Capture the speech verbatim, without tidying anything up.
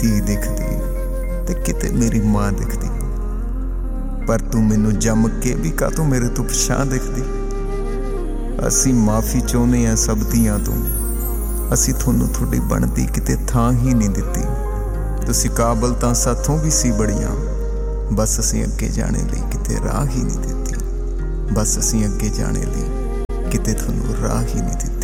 धी दिखदी ते किते मेरी मां दिखदी, पर तू मैनू जम के भी कातों मेरे तो पिछां दिखदी। असी माफ़ी चाहुंदे आ सब धीआं तो, असी थोनू थोड़ी बनदी किते थां ही नहीं दित्ती। तुसी काबल तां साथों भी सी बड़ियां, बस असी अगे जाने लई किते राह ही नहीं दित्ती। बस असी अगे जाने लई किते थोनू राह ही नहीं दित्ती।